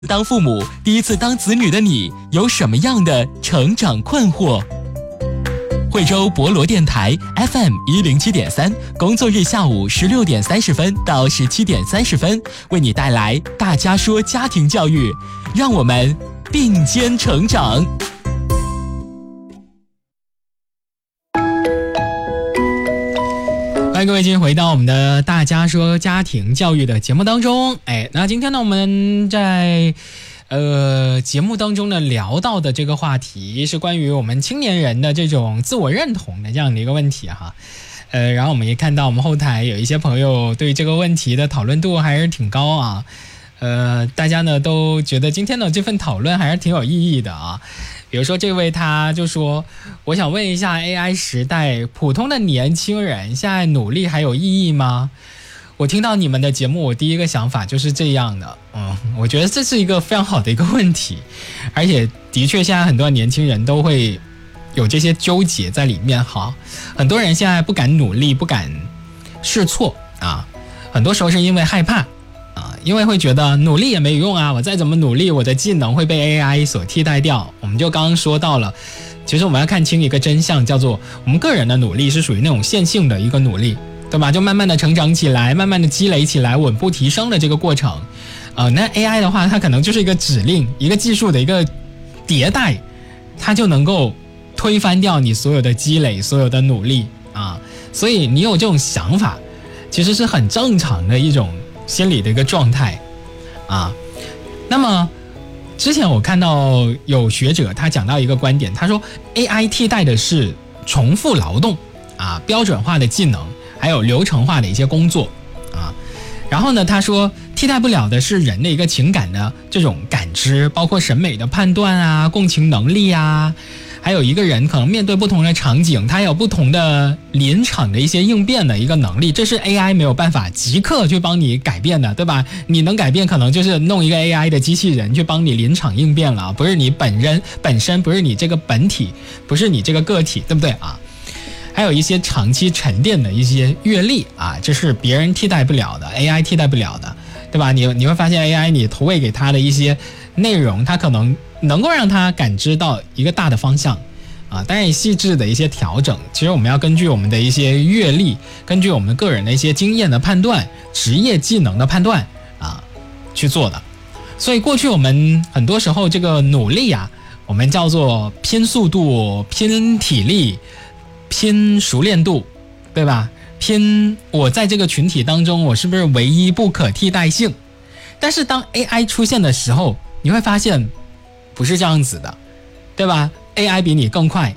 当父母第一次当子女的你有什么样的成长困惑？惠州博罗电台 FM107.3，工作日下午16点30分到17点30分，为你带来大家说家庭教育，让我们并肩成长。欢迎各位继续回到我们的大家说家庭教育的节目当中。那今天呢，我们在节目当中呢聊到的这个话题是关于我们青年人的这种自我认同的这样的一个问题哈。然后我们也看到我们后台有一些朋友对这个问题的讨论度还是挺高啊。大家呢都觉得今天的这份讨论还是挺有意义的啊。比如说这位他就说，我想问一下 AI 时代普通的年轻人现在努力还有意义吗？我听到你们的节目，我第一个想法就是这样的。我觉得这是一个非常好的一个问题，而且的确现在很多年轻人都会有这些纠结在里面哈。很多人现在不敢努力，不敢试错啊，很多时候是因为害怕因为会觉得努力也没用啊，我再怎么努力我的技能会被 AI 所替代掉。我们就刚刚说到了，其实我们要看清一个真相，叫做我们个人的努力是属于那种线性的一个努力，对吧？就慢慢的成长起来，慢慢的积累起来，稳步提升的这个过程。那 AI 的话，它可能就是一个指令，一个技术的一个迭代，它就能够推翻掉你所有的积累，所有的努力啊。所以你有这种想法，其实是很正常的一种心理的一个状态啊。那么之前我看到有学者他讲到一个观点，他说 AI 替代的是重复劳动啊，标准化的技能，还有流程化的一些工作啊。然后呢，他说替代不了的是人的一个情感的这种感知，包括审美的判断啊，共情能力啊，还有一个人可能面对不同的场景，他有不同的临场的一些应变的一个能力，这是 AI 没有办法即刻去帮你改变的，对吧？你能改变可能就是弄一个 AI 的机器人去帮你临场应变了，不是你本身，不是你这个本体，不是你这个个体，对不对啊？还有一些长期沉淀的一些阅历啊，这是别人替代不了的， AI 替代不了的，对吧？你会发现 AI 你投喂给它的一些内容，它可能够让它感知到一个大的方向啊，当然细致的一些调整，其实我们要根据我们的一些阅历，根据我们个人的一些经验的判断，职业技能的判断啊去做的。所以过去我们很多时候这个努力啊，我们叫做拼速度、拼体力、拼熟练度，对吧？拼我在这个群体当中我是不是唯一不可替代性。但是当 AI 出现的时候，你会发现不是这样子的，对吧？ AI 比你更快，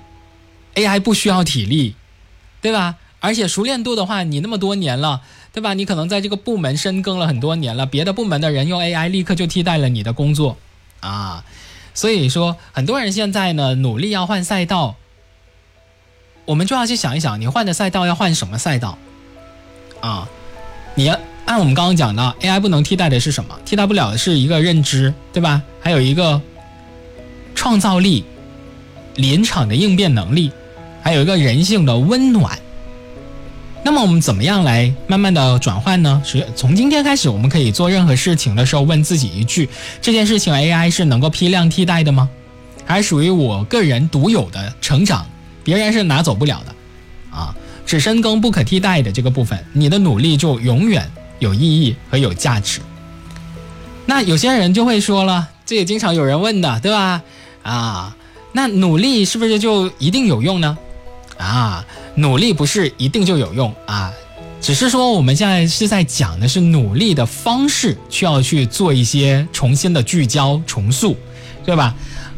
AI 不需要体力，对吧？而且熟练度的话，你那么多年了，对吧？你可能在这个部门深耕了很多年了，别的部门的人用 AI 立刻就替代了你的工作啊。所以说很多人现在呢努力要换赛道，我们就要去想一想，你换的赛道要换什么赛道啊？你要按我们刚刚讲的 AI 不能替代的是什么？替代不了的是一个认知，对吧？还有一个创造力、临场的应变能力，还有一个人性的温暖。那么我们怎么样来慢慢的转换呢？是从今天开始，我们可以做任何事情的时候问自己一句，这件事情 AI 是能够批量替代的吗？还属于我个人独有的成长，别人是拿走不了的啊。只深耕不可替代的这个部分，你的努力就永远有意义和有价值。那有些人就会说了，这也经常有人问的，对吧？那努力是不是就一定有用呢？努力不是一定就有用啊，只是说我们现在是在讲的是努力的方式，需要去做一些重新的聚焦重塑，对吧？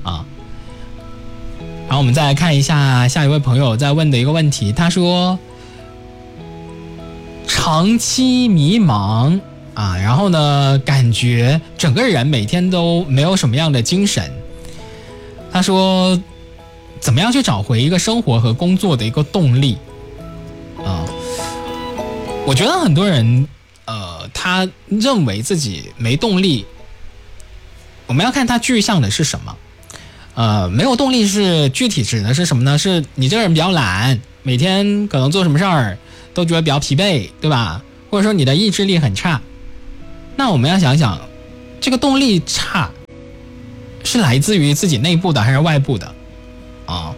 然后我们再来看一下下一位朋友在问的一个问题，他说长期迷茫然后呢感觉整个人每天都没有什么样的精神。他说怎么样去找回一个生活和工作的一个动力我觉得很多人他认为自己没动力，我们要看他具象的是什么。没有动力是具体指的是什么呢？是你这个人比较懒，每天可能做什么事儿都觉得比较疲惫，对吧？或者说你的意志力很差。那我们要想想，这个动力差是来自于自己内部的还是外部的啊？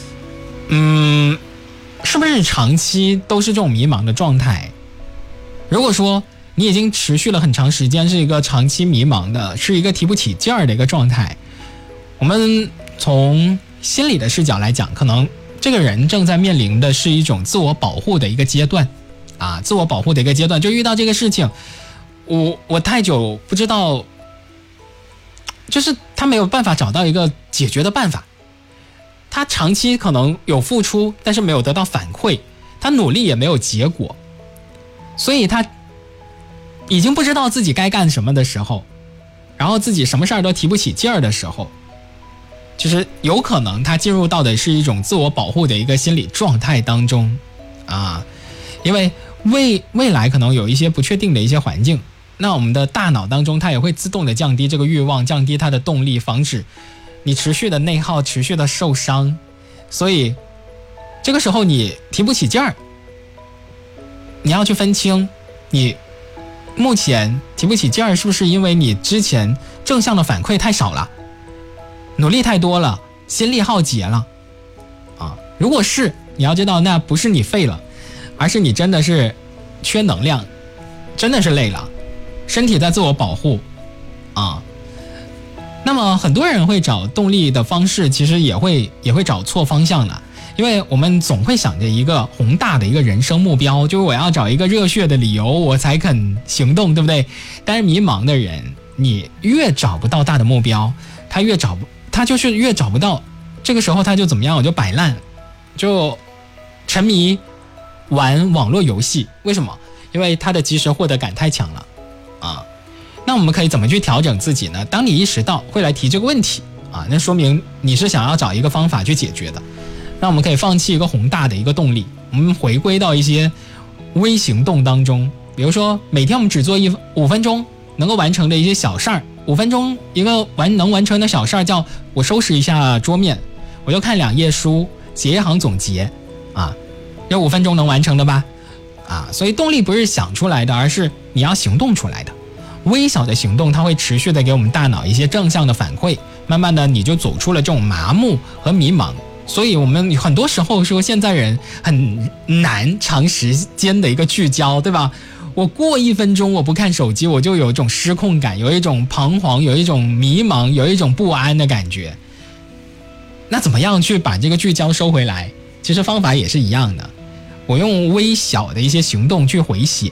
是不是长期都是这种迷茫的状态？如果说你已经持续了很长时间是一个长期迷茫的，是一个提不起劲儿的一个状态，我们从心理的视角来讲，可能这个人正在面临的是一种自我保护的一个阶段啊，自我保护的一个阶段，就遇到这个事情，我太久不知道，就是他没有办法找到一个解决的办法，他长期可能有付出，但是没有得到反馈，他努力也没有结果，所以他已经不知道自己该干什么的时候，然后自己什么事儿都提不起劲儿的时候，其实有可能他进入到的是一种自我保护的一个心理状态当中啊，因为未来可能有一些不确定的一些环境，那我们的大脑当中它也会自动的降低这个欲望，降低它的动力，防止你持续的内耗，持续的受伤。所以这个时候你提不起劲儿，你要去分清你目前提不起劲儿是不是因为你之前正向的反馈太少了，努力太多了，心力耗竭了啊。如果是，你要知道那不是你废了，而是你真的是缺能量，真的是累了，身体在自我保护啊。那么很多人会找动力的方式，其实也会找错方向的，因为我们总会想着一个宏大的一个人生目标，就是我要找一个热血的理由我才肯行动，对不对？但是迷茫的人，你越找不到大的目标，他就是越找不到，这个时候他就怎么样，我就摆烂，就沉迷玩网络游戏。为什么？因为他的即时获得感太强了啊。那我们可以怎么去调整自己呢？当你意识到会来提这个问题啊，那说明你是想要找一个方法去解决的。那我们可以放弃一个宏大的一个动力，我们回归到一些微行动当中，比如说每天我们只做5分钟能够完成的一些小事儿，5分钟一个能完成的小事儿，叫我收拾一下桌面，我就看2页书，写一行总结啊，这5分钟能完成的吧？啊，所以动力不是想出来的，而是你要行动出来的。微小的行动它会持续的给我们大脑一些正向的反馈，慢慢的你就走出了这种麻木和迷茫。所以我们很多时候说现在人很难长时间的一个聚焦，对吧？我过1分钟我不看手机，我就有一种失控感，有一种彷徨，有一种迷茫，有一种不安的感觉。那怎么样去把这个聚焦收回来？其实方法也是一样的，我用微小的一些行动去回血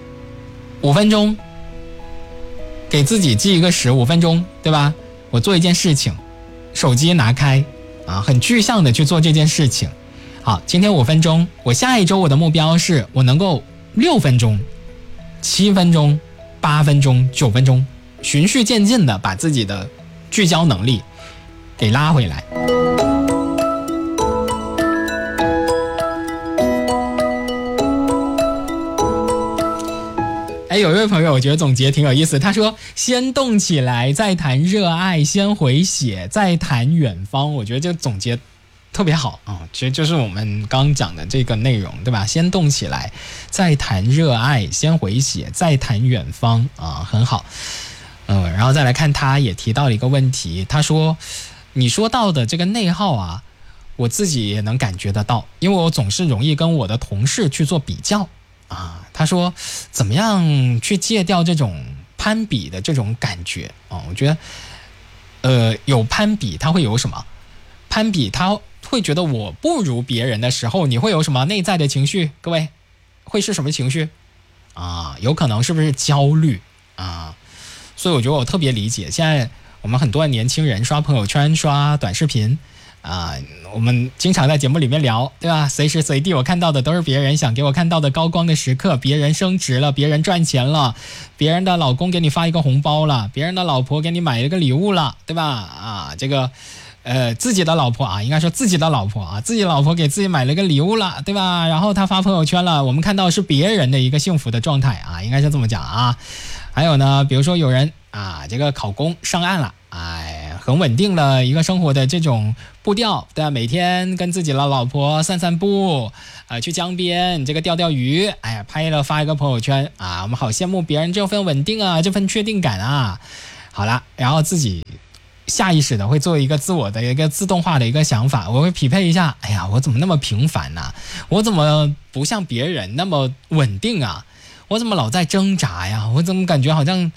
，5分钟给自己记一个时，5分钟，对吧？我做一件事情，手机拿开啊，很具象的去做这件事情。好，今天5分钟，我下一周我的目标是我能够6分钟、7分钟、8分钟、9分钟，循序渐进的把自己的聚焦能力给拉回来。有一位朋友我觉得总结挺有意思，他说先动起来再谈热爱，先回血再谈远方。我觉得这个总结特别好啊，其实就是我们刚讲的这个内容，对吧？先动起来再谈热爱，先回血再谈远方啊，很好。然后再来看，他也提到了一个问题，他说你说到的这个内耗啊，我自己也能感觉得到，因为我总是容易跟我的同事去做比较啊。他说怎么样去戒掉这种攀比的这种感觉啊？我觉得有攀比他会有什么？攀比他会觉得我不如别人的时候，你会有什么内在的情绪？各位会是什么情绪啊？有可能是不是焦虑啊？所以我觉得我特别理解现在我们很多年轻人刷朋友圈、刷短视频啊，我们经常在节目里面聊，对吧？随时随地我看到的都是别人想给我看到的高光的时刻，别人升职了，别人赚钱了，别人的老公给你发一个红包了，别人的老婆给你买一个礼物了，对吧？啊，这个自己的老婆啊，应该说自己的老婆啊，自己老婆给自己买了个礼物了，对吧？然后他发朋友圈了，我们看到是别人的一个幸福的状态啊，应该是这么讲啊。还有呢，比如说有人啊，这个考公上岸了，哎，很稳定的一个生活的这种步调，对吧？每天跟自己的老婆散散步，去江边这个钓钓鱼，哎呀，拍了发一个朋友圈啊，我们好羡慕别人这份稳定啊，这份确定感啊。好了，然后自己下意识的会做一个自我的一个自动化的一个想法，我会匹配一下，哎呀，我怎么那么平凡呢？我怎么不像别人那么稳定啊？我怎么老在挣扎呀？我怎么感觉好像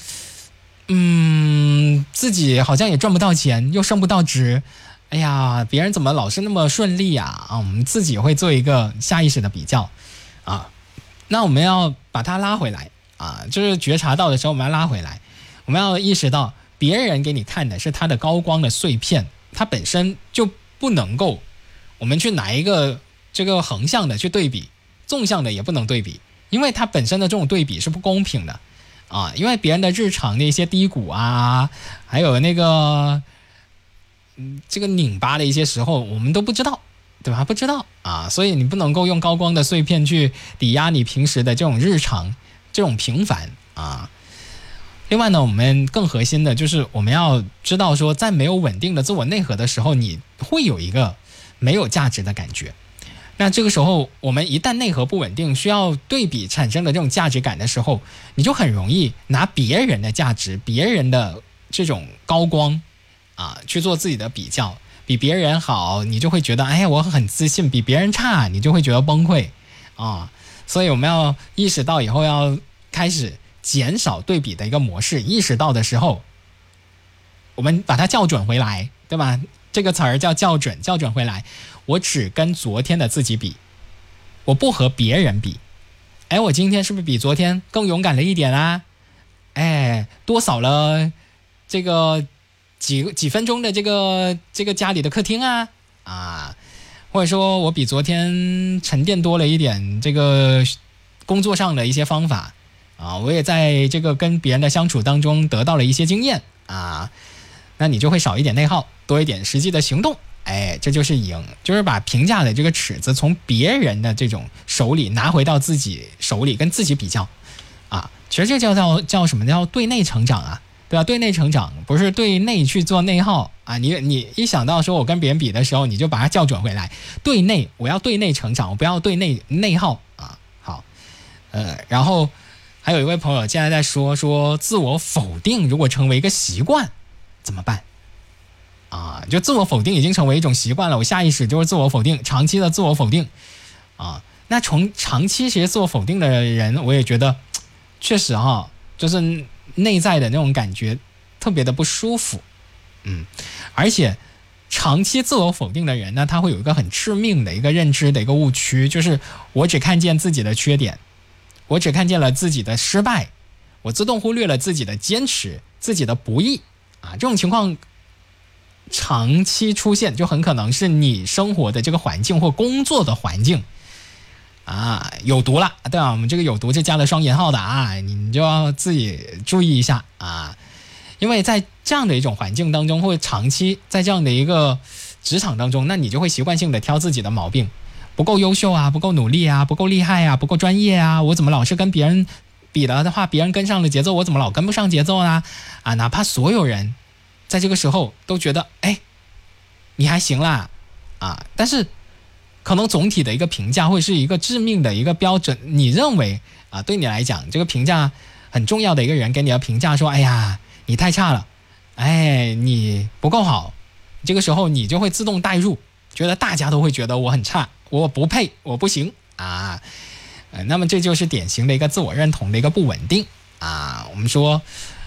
自己好像也赚不到钱，又升不到职，哎呀，别人怎么老是那么顺利呀？我们自己会做一个下意识的比较啊。那我们要把它拉回来啊，就是觉察到的时候我们要拉回来，我们要意识到别人给你看的是他的高光的碎片，它本身就不能够我们去拿一个这个横向的去对比，纵向的也不能对比，因为它本身的这种对比是不公平的啊，因为别人的日常的一些低谷啊，还有那个这个拧巴的一些时候我们都不知道，对吧？不知道啊，所以你不能够用高光的碎片去抵押你平时的这种日常这种平凡啊。另外呢，我们更核心的就是我们要知道说，在没有稳定的自我内核的时候，你会有一个没有价值的感觉。那这个时候我们一旦内核不稳定，需要对比产生的这种价值感的时候，你就很容易拿别人的价值，别人的这种高光啊去做自己的比较，比别人好你就会觉得哎呀我很自信，比别人差你就会觉得崩溃啊。所以我们要意识到以后要开始减少对比的一个模式，意识到的时候我们把它校准回来，对吧？这个词儿叫校准，校准回来，我只跟昨天的自己比，我不和别人比。哎，我今天是不是比昨天更勇敢了一点啊？哎，多扫了这个几分钟的这个家里的客厅啊，或者说我比昨天沉淀多了一点这个工作上的一些方法啊，我也在这个跟别人的相处当中得到了一些经验啊，那你就会少一点内耗，多一点实际的行动。哎，这就是赢，就是把评价的这个尺子从别人的这种手里拿回到自己手里，跟自己比较啊。其实这叫什么？叫对内成长啊，对吧？对内成长不是对内去做内耗啊。你一想到说我跟别人比的时候，你就把它校准回来，对内我要对内成长，我不要对内耗啊。好，然后还有一位朋友现在在说自我否定如果成为一个习惯怎么办？啊，就自我否定已经成为一种习惯了，我下意识就是自我否定，长期的自我否定啊。那长期其实自我否定的人，我也觉得确实就是内在的那种感觉特别的不舒服。而且长期自我否定的人呢，他会有一个很致命的一个认知的一个误区，就是我只看见自己的缺点，我只看见了自己的失败，我自动忽略了自己的坚持，自己的不易啊。这种情况长期出现，就很可能是你生活的这个环境或工作的环境啊有毒了，对吧？我们这个有毒是加了双引号的啊，你就要自己注意一下啊。因为在这样的一种环境当中，或者长期在这样的一个职场当中，那你就会习惯性的挑自己的毛病，不够优秀啊，不够努力啊，不够厉害啊，不够专业啊，我怎么老是跟别人比了的话，别人跟上了节奏，我怎么老跟不上节奏呢？啊，哪怕所有人在这个时候都觉得哎你还行啦啊，但是可能总体的一个评价会是一个致命的一个标准，你认为啊，对你来讲这个评价很重要的一个人给你的评价说，哎呀你太差了，哎你不够好，这个时候你就会自动带入，觉得大家都会觉得我很差，我不配，我不行啊。那么这就是典型的一个自我认同的一个不稳定啊。我们说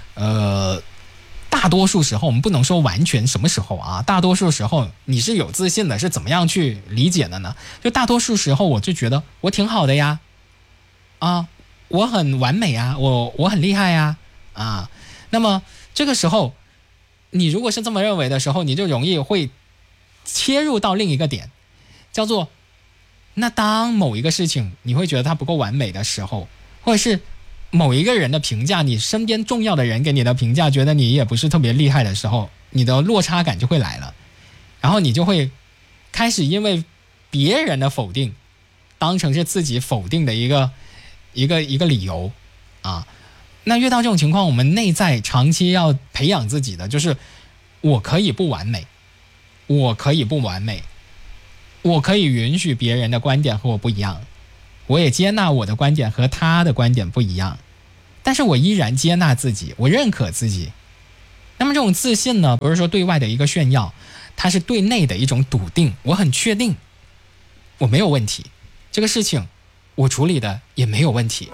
大多数时候，我们不能说完全什么时候啊，大多数时候你是有自信的，是怎么样去理解的呢？就大多数时候我就觉得我挺好的呀，啊，我很完美啊，我很厉害呀，啊，那么这个时候你如果是这么认为的时候，你就容易会切入到另一个点，叫做那当某一个事情你会觉得它不够完美的时候，或者是某一个人的评价，你身边重要的人给你的评价，觉得你也不是特别厉害的时候，你的落差感就会来了，然后你就会开始因为别人的否定当成是自己否定的一个理由啊。那遇到这种情况，我们内在长期要培养自己的就是我可以不完美，我可以不完美，我可以允许别人的观点和我不一样，我也接纳我的观点和他的观点不一样，但是我依然接纳自己，我认可自己那么这种自信呢，不是说对外的一个炫耀，它是对内的一种笃定。我很确定我没有问题，这个事情我处理的也没有问题。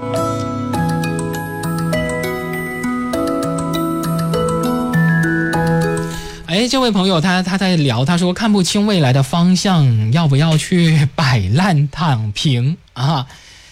这位朋友他在聊，他说看不清未来的方向，要不要去摆烂躺平啊？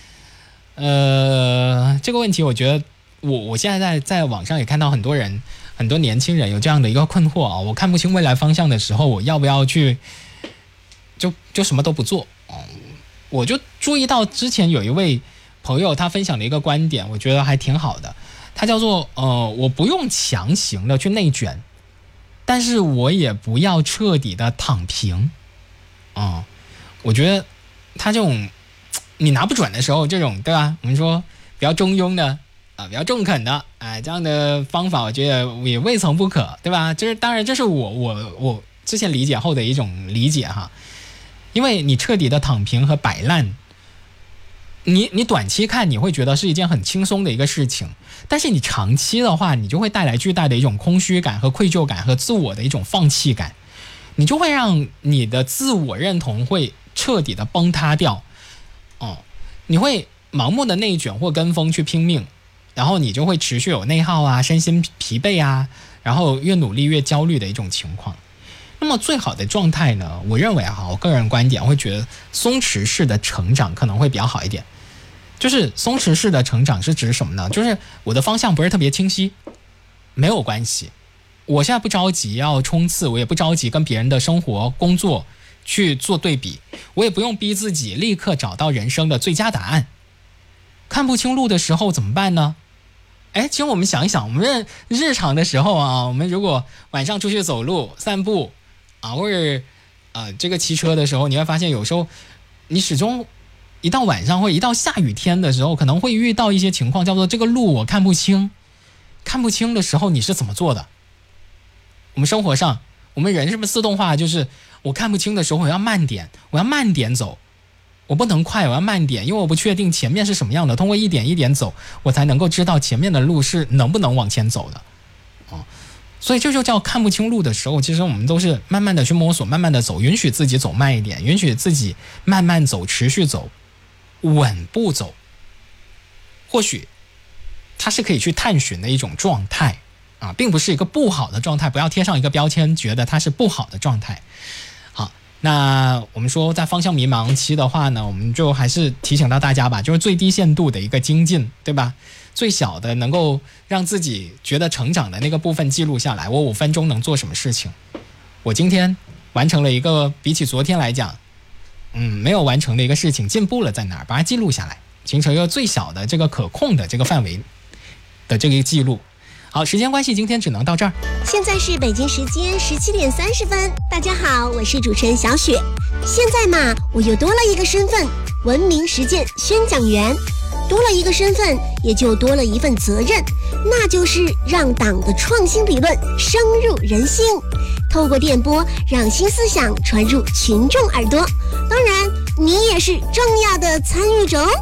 这个问题我觉得我现在在网上也看到很多人，很多年轻人有这样的一个困惑啊。我看不清未来方向的时候，我要不要去就什么都不做？我就注意到之前有一位朋友他分享的一个观点，我觉得还挺好的。他叫做我不用强行的去内卷，但是我也不要彻底的躺平。我觉得他这种你拿不准的时候，这种对吧？我们说比较中庸的比较中肯的这样的方法，我觉得也未曾不可，对吧？当然这是我之前理解后的一种理解哈。因为你彻底的躺平和摆烂，你短期看你会觉得是一件很轻松的一个事情，但是你长期的话，你就会带来巨大的一种空虚感和愧疚感和自我的一种放弃感，你就会让你的自我认同会彻底的崩塌掉。你会盲目的内卷或跟风去拼命，然后你就会持续有内耗啊、身心疲惫啊，然后越努力越焦虑的一种情况。那么最好的状态呢，我认为我个人观点会觉得松弛式的成长可能会比较好一点。就是松弛式的成长是指什么呢？就是我的方向不是特别清晰，没有关系，我现在不着急要冲刺，我也不着急跟别人的生活工作去做对比，我也不用逼自己立刻找到人生的最佳答案。看不清路的时候怎么办呢？其实我们想一想，我们日常的时候我们如果晚上出去走路散步或者这个骑车的时候，你会发现有时候你始终一到晚上或一到下雨天的时候，可能会遇到一些情况，叫做这个路我看不清。看不清的时候你是怎么做的？我们生活上，我们人是不是自动化，就是我看不清的时候我要慢点走，我不能快，我要慢点，因为我不确定前面是什么样的，通过一点一点走，我才能够知道前面的路是能不能往前走的。所以这就叫看不清路的时候，其实我们都是慢慢的去摸索，慢慢的走，允许自己走慢一点，允许自己慢慢走，持续走，稳步走。或许它是可以去探寻的一种状态并不是一个不好的状态，不要贴上一个标签，觉得它是不好的状态。好，那我们说在方向迷茫期的话呢，我们就还是提醒到大家吧，就是最低限度的一个精进，对吧？最小的能够让自己觉得成长的那个部分记录下来，我5分钟能做什么事情，我今天完成了一个比起昨天来讲没有完成的一个事情，进步了在哪儿，把它记录下来，形成一个最小的这个可控的这个范围的这个记录。好，时间关系今天只能到这儿。 现在是北京时间17点30分，大家好，我是主持人小雪。现在嘛，我又多了一个身份，文明实践宣讲员。多了一个身份，也就多了一份责任，那就是让党的创新理论深入人心，透过电波让新思想传入群众耳朵。当然，你也是重要的参与者哦。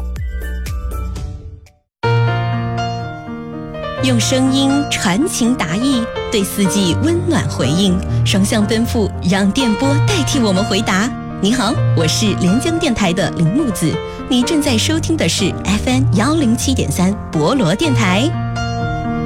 用声音传情达意，对四季温暖回应，双向奔赴，让电波代替我们回答。你好，我是连江电台的林木子，你正在收听的是 FM 107.3博罗电台。